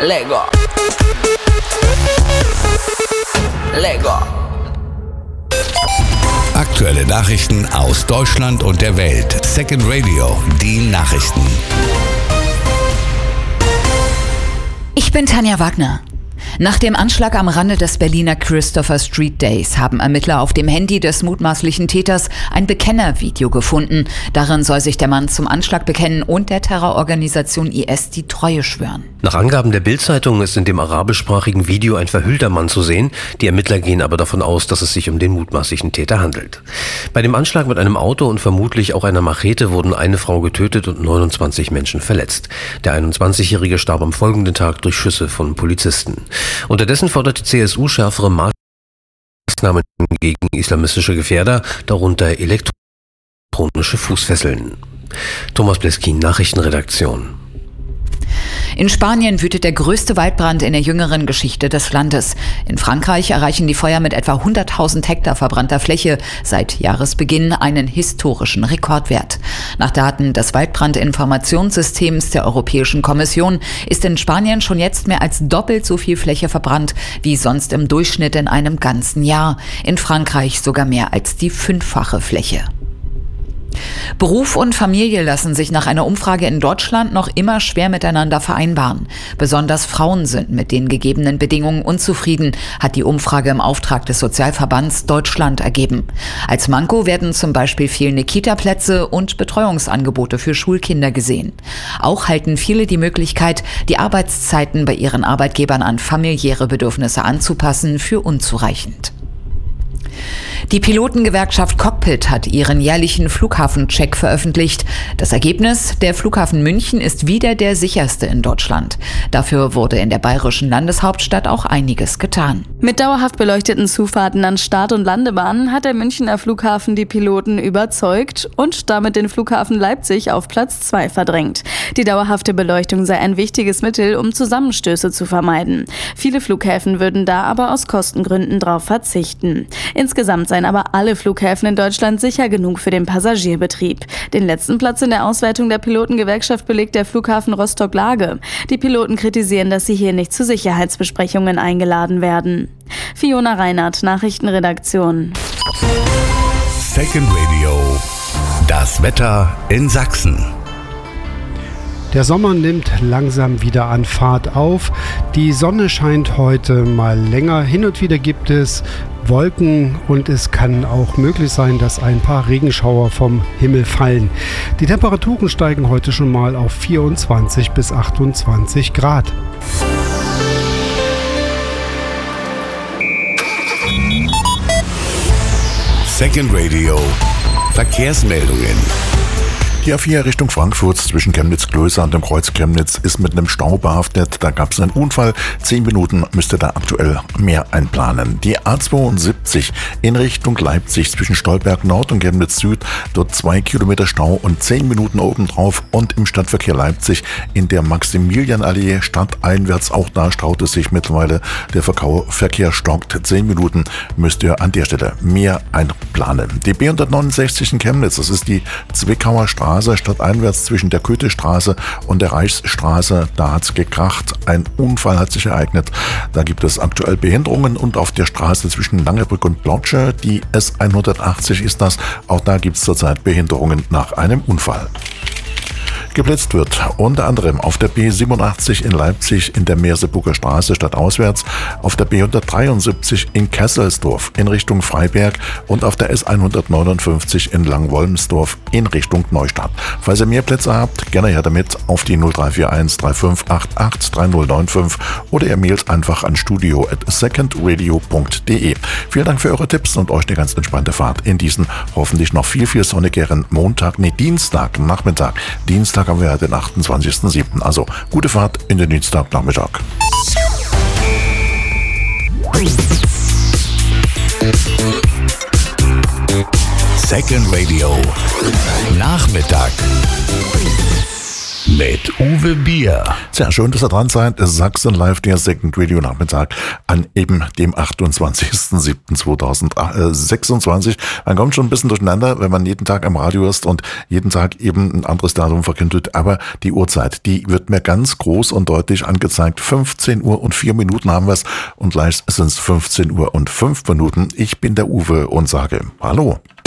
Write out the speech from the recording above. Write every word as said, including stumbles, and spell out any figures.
Lego. Lego. Aktuelle Nachrichten aus Deutschland und der Welt. Second Radio, die Nachrichten. Ich bin Tanja Wagner. Nach dem Anschlag am Rande des Berliner Christopher Street Days haben Ermittler auf dem Handy des mutmaßlichen Täters ein Bekennervideo gefunden. Darin soll sich der Mann zum Anschlag bekennen und der Terrororganisation I S die Treue schwören. Nach Angaben der Bild-Zeitung ist in dem arabischsprachigen Video ein verhüllter Mann zu sehen. Die Ermittler gehen aber davon aus, dass es sich um den mutmaßlichen Täter handelt. Bei dem Anschlag mit einem Auto und vermutlich auch einer Machete wurden eine Frau getötet und neunundzwanzig Menschen verletzt. Der einundzwanzigjährige starb am folgenden Tag durch Schüsse von Polizisten. Unterdessen fordert die C S U schärfere Maßnahmen gegen islamistische Gefährder, darunter elektronische Fußfesseln. Thomas Bleskin, Nachrichtenredaktion. In Spanien wütet der größte Waldbrand in der jüngeren Geschichte des Landes. In Frankreich erreichen die Feuer mit etwa hunderttausend Hektar verbrannter Fläche seit Jahresbeginn einen historischen Rekordwert. Nach Daten des Waldbrandinformationssystems der Europäischen Kommission ist in Spanien schon jetzt mehr als doppelt so viel Fläche verbrannt wie sonst im Durchschnitt in einem ganzen Jahr. In Frankreich sogar mehr als die fünffache Fläche. Beruf und Familie lassen sich nach einer Umfrage in Deutschland noch immer schwer miteinander vereinbaren. Besonders Frauen sind mit den gegebenen Bedingungen unzufrieden, hat die Umfrage im Auftrag des Sozialverbands Deutschland ergeben. Als Manko werden zum Beispiel fehlende Kita-Plätze und Betreuungsangebote für Schulkinder gesehen. Auch halten viele die Möglichkeit, die Arbeitszeiten bei ihren Arbeitgebern an familiäre Bedürfnisse anzupassen, für unzureichend. Die Pilotengewerkschaft Cockpit hat ihren jährlichen Flughafencheck veröffentlicht. Das Ergebnis: Der Flughafen München ist wieder der sicherste in Deutschland. Dafür wurde in der bayerischen Landeshauptstadt auch einiges getan. Mit dauerhaft beleuchteten Zufahrten an Start- und Landebahnen hat der Münchner Flughafen die Piloten überzeugt und damit den Flughafen Leipzig auf Platz zwei verdrängt. Die dauerhafte Beleuchtung sei ein wichtiges Mittel, um Zusammenstöße zu vermeiden. Viele Flughäfen würden da aber aus Kostengründen darauf verzichten. Insgesamt seien aber alle Flughäfen in Deutschland sicher genug für den Passagierbetrieb. Den letzten Platz in der Auswertung der Pilotengewerkschaft belegt der Flughafen Rostock-Lage. Die Piloten kritisieren, dass sie hier nicht zu Sicherheitsbesprechungen eingeladen werden. Fiona Reinhardt, Nachrichtenredaktion. Second Radio, das Wetter in Sachsen. Der Sommer nimmt langsam wieder an Fahrt auf. Die Sonne scheint heute mal länger. Hin und wieder gibt es Wolken und es kann auch möglich sein, dass ein paar Regenschauer vom Himmel fallen. Die Temperaturen steigen heute schon mal auf vierundzwanzig bis achtundzwanzig Grad. Second Radio, Verkehrsmeldungen. Die A vier Richtung Frankfurt zwischen Chemnitz-Klößer und dem Kreuz Chemnitz ist mit einem Stau behaftet. Da gab es einen Unfall. Zehn Minuten müsste da aktuell mehr einplanen. Die A zweiundsiebzig in Richtung Leipzig zwischen Stolberg Nord und Chemnitz Süd. Dort zwei Kilometer Stau und zehn Minuten obendrauf. Und im Stadtverkehr Leipzig in der Maximilianallee stadteinwärts. Auch da staut es sich mittlerweile. Der Verkehr stockt. Zehn Minuten müsst ihr an der Stelle mehr einplanen. Die B hundertneunundsechzig in Chemnitz, das ist die Zwickauer Straße. Stadteinwärts zwischen der Goethestraße und der Reichsstraße, da hat es gekracht. Ein Unfall hat sich ereignet. Da gibt es aktuell Behinderungen und auf der Straße zwischen Langebrück und Blotsche, die S hundertachtzig ist das, auch da gibt es zurzeit Behinderungen nach einem Unfall. Geblitzt wird unter anderem auf der B siebenundachtzig in Leipzig in der Merseburger Straße stadtauswärts, auf der B hundertdreiundsiebzig in Kesselsdorf in Richtung Freiberg und auf der S hundertneunundfünfzig in Langwolmsdorf in Richtung Neustadt. Falls ihr mehr Plätze habt, gerne her damit auf die null drei vier eins drei fünf acht acht drei null neun fünf oder ihr mailt einfach an studio at secondradio punkt de. Vielen Dank für eure Tipps und euch eine ganz entspannte Fahrt in diesen hoffentlich noch viel, viel sonnigeren Montag, nee Dienstag, Nachmittag. Dienstag haben wir ja den achtundzwanzigsten siebten Also gute Fahrt in den Dienstagnachmittag. Second Radio Nachmittag. mit Uwe Bier. Sehr schön, dass ihr dran seid. Sachsen Live, der Second Radio Nachmittag an eben dem achtundzwanzigsten siebten zweitausendsechsundzwanzig. Man kommt schon ein bisschen durcheinander, wenn man jeden Tag am Radio ist und jeden Tag eben ein anderes Datum verkündet. Aber die Uhrzeit, die wird mir ganz groß und deutlich angezeigt. fünfzehn Uhr und vier Minuten haben wir es und gleich sind es fünfzehn Uhr und fünf Minuten. Ich bin der Uwe und sage Hallo.